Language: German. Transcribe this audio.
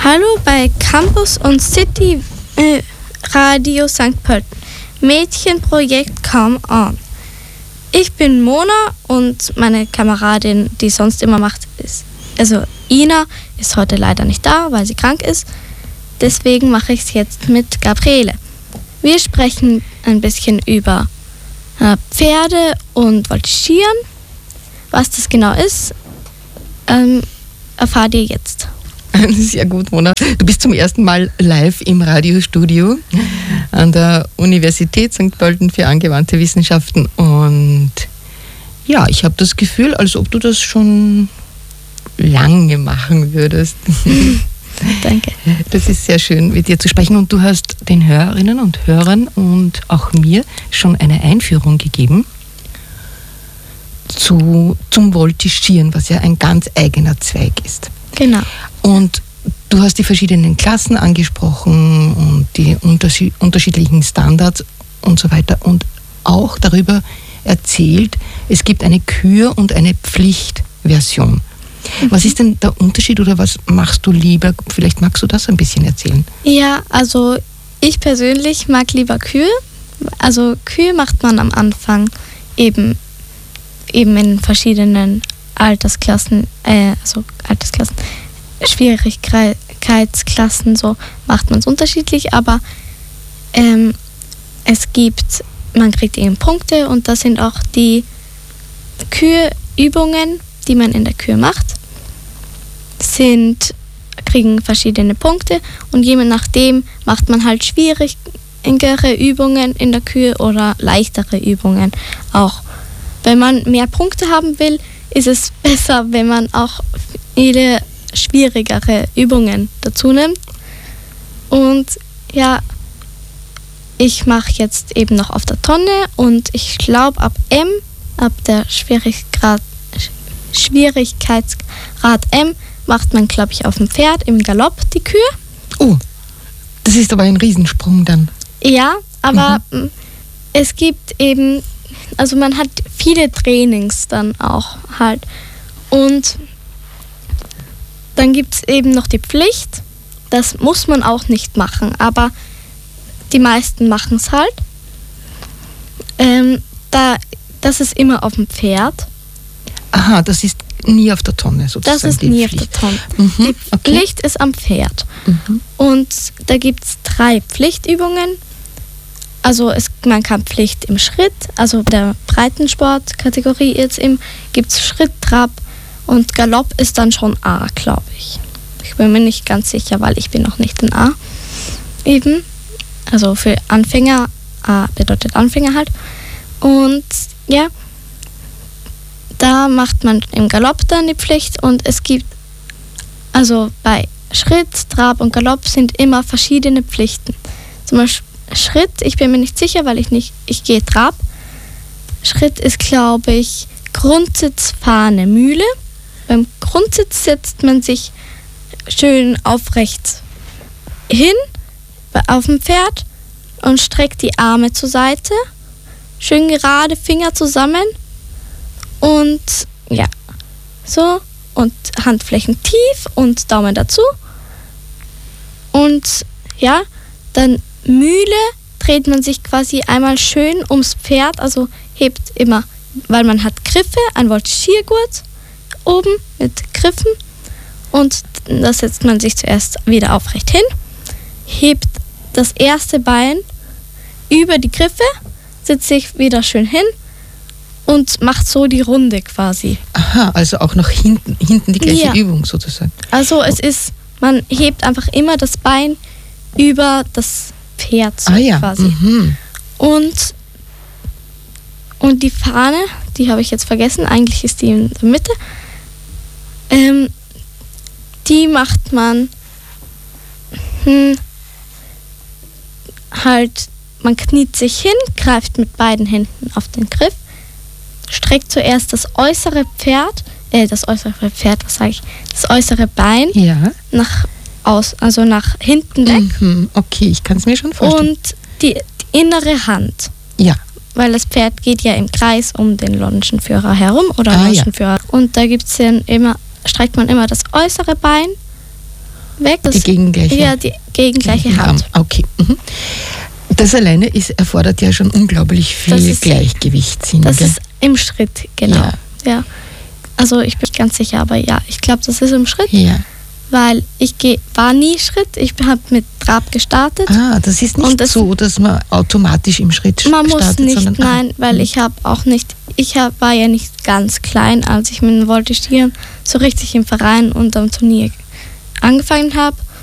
Hallo bei Campus und City Radio St. Pölten. Mädchenprojekt Come On. Ich bin Mona und meine Kameradin, die sonst immer macht, Ina, ist heute leider nicht da, weil sie krank ist. Deswegen mache ich es jetzt mit Gabriele. Wir sprechen ein bisschen über Pferde und Voltigieren. Was das genau ist, erfahrt ihr jetzt. Sehr gut, Mona. Du bist zum ersten Mal live im Radiostudio an der Universität St. Pölten für angewandte Wissenschaften. Und ja, ich habe das Gefühl, als ob du das schon lange machen würdest. Danke. Das ist sehr schön, mit dir zu sprechen. Und du hast den Hörerinnen und Hörern und auch mir schon eine Einführung gegeben zum Voltigieren, was ja ein ganz eigener Zweig ist. Genau. Und du hast die verschiedenen Klassen angesprochen und die unterschiedlichen Standards und so weiter und auch darüber erzählt, es gibt eine Kür- und eine Pflichtversion. Was ist denn der Unterschied oder was machst du lieber? Vielleicht magst du das ein bisschen erzählen. Ja, also ich persönlich mag lieber Kühe. Also Kühe macht man am Anfang eben in verschiedenen Altersklassen, Schwierigkeitsklassen, so macht man es unterschiedlich, aber man kriegt eben Punkte und das sind auch die Kürübungen, die man in der Kür macht, kriegen verschiedene Punkte und je nachdem macht man halt schwierigere Übungen in der Kür oder leichtere Übungen auch. Wenn man mehr Punkte haben will, ist es besser, wenn man auch viele schwierigere Übungen dazu nimmt. Und ja, ich mache jetzt eben noch auf der Tonne und ich glaube ab der Schwierigkeitsgrad M, macht man, glaube ich, auf dem Pferd im Galopp die Kür. Oh, das ist aber ein Riesensprung dann. Ja, aber es gibt eben, also man hat viele Trainings dann auch halt. Und dann gibt es eben noch die Pflicht. Das muss man auch nicht machen, aber die meisten machen es halt. Das ist immer auf dem Pferd. Aha, das ist nie auf der Tonne sozusagen. Das ist nie Pflicht. Auf der Tonne. Die Pflicht ist am Pferd. Und da gibt es 3 Pflichtübungen. Also man kann Pflicht im Schritt, also der Breitensportkategorie jetzt gibt es Schritt, Trab und Galopp ist dann schon A, glaube ich. Ich bin mir nicht ganz sicher, weil ich bin noch nicht in A eben. Also für Anfänger, A bedeutet Anfänger halt. Und ja, da macht man im Galopp dann die Pflicht und es gibt, also bei Schritt, Trab und Galopp sind immer verschiedene Pflichten. Zum Beispiel Schritt, ich bin mir nicht sicher, weil ich gehe Trab. Schritt ist, glaube ich, Grundsitz, Fahne, Mühle. Beim Grundsitz setzt man sich schön aufrecht hin auf dem Pferd und streckt die Arme zur Seite. Schön gerade, Finger zusammen und ja, so und Handflächen tief und Daumen dazu. Und ja, dann Mühle dreht man sich quasi einmal schön ums Pferd, also hebt immer, weil man hat Griffe, ein Voltigiergurt oben mit Griffen und da setzt man sich zuerst wieder aufrecht hin, hebt das erste Bein über die Griffe, setzt sich wieder schön hin und macht so die Runde quasi. Aha, also auch noch hinten die gleiche Übung sozusagen. Also man hebt einfach immer das Bein über das Pferd so quasi. Und die Fahne, die habe ich jetzt vergessen, eigentlich ist die in der Mitte. Die macht man man kniet sich hin, greift mit beiden Händen auf den Griff, streckt zuerst das äußere Bein nach hinten weg. Okay, ich kann es mir schon vorstellen. Und die innere Hand. Ja. Weil das Pferd geht ja im Kreis um den Longenführer herum oder Longenführer. Ja. Und da gibt's dann streckt man immer das äußere Bein weg. Die gegengleiche? Ja, die gegengleiche Hand. Okay. Mhm. Das alleine erfordert ja schon unglaublich viel Gleichgewichtssinn. Das ist im Schritt, genau. Ja. Also ich bin ganz sicher, aber ja, ich glaube, das ist im Schritt. Ja. Weil ich war nie Schritt, ich habe mit Trab gestartet. Das ist nicht so, dass man automatisch im Schritt startet. Man muss nicht, nein, weil ich war ja nicht ganz klein, als ich mit dem Voltigieren so richtig im Verein und am Turnier angefangen habe.